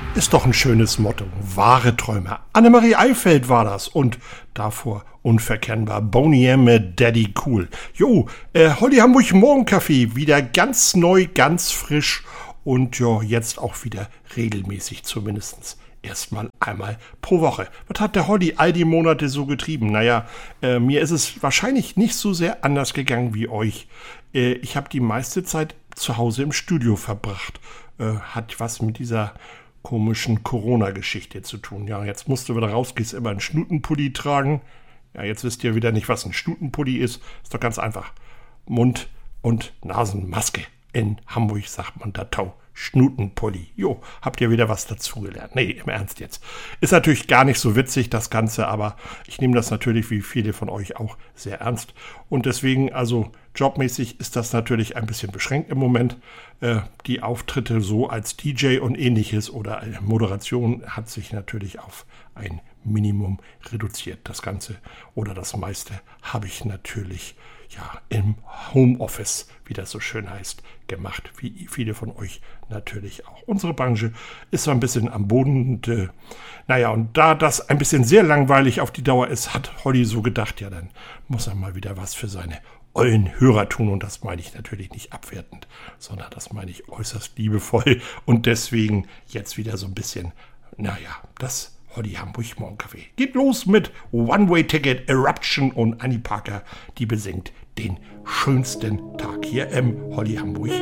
Ist doch ein schönes Motto. Wahre Träume. Annemarie Eifeld war das und davor unverkennbar Boney M. mit Daddy Cool. Jo, Holly Hamburg Morgenkaffee wieder ganz neu, ganz frisch und ja, jetzt auch wieder regelmäßig zumindest. Erstmal einmal pro Woche. Was hat der Holly all die Monate so getrieben? Naja, mir ist es wahrscheinlich nicht so sehr anders gegangen wie euch. Ich habe die meiste Zeit zu Hause im Studio verbracht. Hat was mit dieser komischen Corona-Geschichte zu tun. Ja, jetzt musst du wieder rausgehst, immer einen Schnutenpulli tragen. Ja, jetzt wisst ihr wieder nicht, was ein Schnutenpulli ist. Ist doch ganz einfach. Mund- und Nasenmaske. In Hamburg sagt man da Tau. Schnutenpulli. Jo, habt ihr wieder was dazugelernt? Nee, im Ernst jetzt. Ist natürlich gar nicht so witzig, das Ganze, aber ich nehme das natürlich, wie viele von euch auch, sehr ernst. Und deswegen, also jobmäßig ist das natürlich ein bisschen beschränkt im Moment. Die Auftritte so als DJ und ähnliches oder Moderation hat sich natürlich auf ein Minimum reduziert. Das Ganze oder das meiste habe ich natürlich ja im Homeoffice, wie das so schön heißt, gemacht, wie viele von euch natürlich auch. Unsere Branche ist so ein bisschen am Boden und und da das ein bisschen sehr langweilig auf die Dauer ist, hat Holly so gedacht, ja, dann muss er mal wieder was für seine ollen Hörer tun und das meine ich natürlich nicht abwertend, sondern das meine ich äußerst liebevoll und deswegen jetzt wieder so ein bisschen, das Holly Hamburg Morgenkaffee. Geht los mit One-Way-Ticket, Eruption und Annie Parker, die besingt den schönsten Tag hier im Holly Hamburg